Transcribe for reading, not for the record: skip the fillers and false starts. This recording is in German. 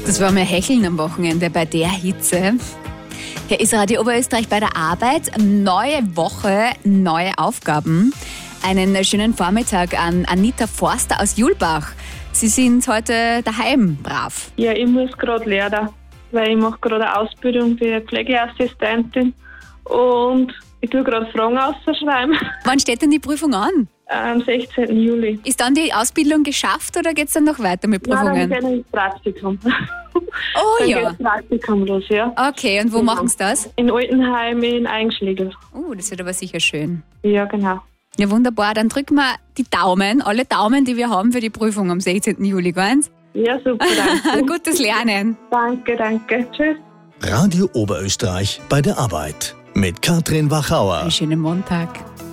Das war mal Hecheln am Wochenende bei der Hitze. Hier ist Radio Oberösterreich bei der Arbeit. Neue Woche, neue Aufgaben. Einen schönen Vormittag an Anita Forster aus Julbach. Sie sind heute daheim, brav. Ja, ich muss gerade lernen, weil ich mache gerade eine Ausbildung für Pflegeassistentin und ich tue gerade Fragen auszuschreiben. Wann steht denn die Prüfung an? Am 16. Juli. Ist dann die Ausbildung geschafft oder geht es dann noch weiter mit Prüfungen? Ja, dann geht ins Praktikum. Oh dann ja. geht ins Praktikum los, ja. Okay, und wo machen Sie das? In Altenheim in Eigenschlägel. Das wird aber sicher schön. Ja, genau. Ja, wunderbar. Dann drücken wir die Daumen, alle Daumen, die wir haben für die Prüfung am 16. Juli, ganz. Ja, super, danke. Gutes Lernen. Danke. Tschüss. Radio Oberösterreich bei der Arbeit mit Katrin Wachauer. Einen schönen Montag.